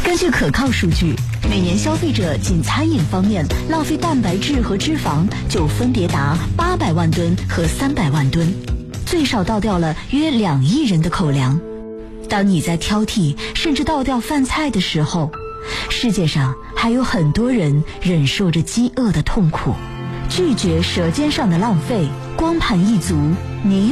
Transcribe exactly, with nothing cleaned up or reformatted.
根据可靠数据，每年消费者仅餐饮方面浪费蛋白质和脂肪就分别达八百万吨和三百万吨，最少倒掉了约两亿人的口粮。当你在挑剔甚至倒掉饭菜的时候，世界上还有很多人忍受着饥饿的痛苦。拒绝舌尖上的浪费，光盘一族，你